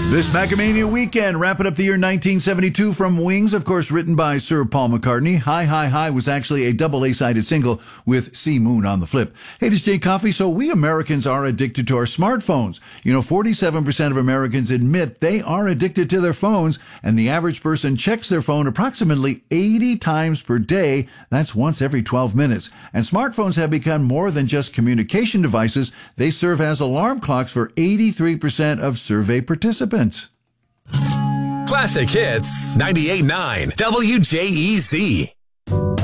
This Macamania weekend, wrapping up the year 1972 from Wings, of course, written by Sir Paul McCartney. Hi, Hi, Hi was actually a double A-sided single with Sea Moon on the flip. Hey, this is Jay Coffey. So we Americans are addicted to our smartphones. 47% of Americans admit they are addicted to their phones, and the average person checks their phone approximately 80 times per day. That's once every 12 minutes. And smartphones have become more than just communication devices. They serve as alarm clocks for 83% of survey participants. Classic Hits 98.9 WJEZ.